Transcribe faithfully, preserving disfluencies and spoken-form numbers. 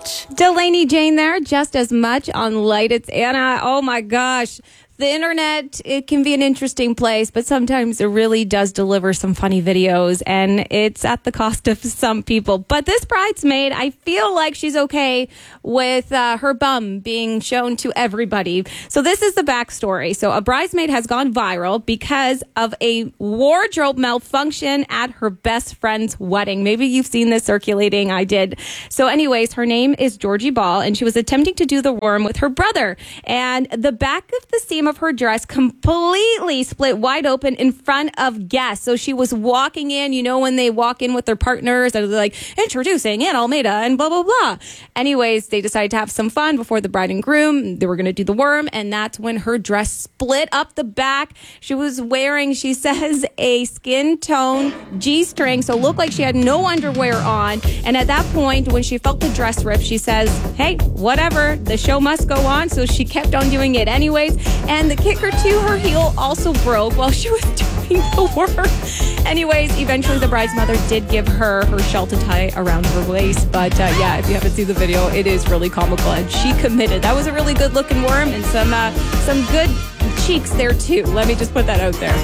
much. Delaney Jane there, just as much on Light. It's Anna. Oh my gosh. The internet, it can be an interesting place, but sometimes it really does deliver some funny videos, and it's at the cost of some people. But this bridesmaid, I feel like she's okay with uh, her bum being shown to everybody. So this is the backstory. So a bridesmaid has gone viral because of a wardrobe malfunction at her best friend's wedding. Maybe you've seen this circulating. I did. So anyways, her name is Georgie Ball, and she was attempting to do the worm with her brother. And the back of the seam of her dress completely split wide open in front of guests. So she was walking in, you know, when they walk in with their partners, they're like, introducing Anna Almeida and blah, blah, blah. Anyways, they decided to have some fun before the bride and groom. They were going to do the worm, and that's when her dress split up the back. She was wearing, she says, a skin tone G-string, so it looked like she had no underwear on. And at that point, when she felt the dress rip, she says, hey, whatever, the show must go on. So she kept on doing it anyways. And the kicker too, her heel also broke while she was doing the worm. Anyways, eventually the bride's mother did give her her shawl to tie around her waist. But uh, yeah, if you haven't seen the video, it is really comical. And she committed. That was a really good looking worm and some uh, some good cheeks there too. Let me just put that out there.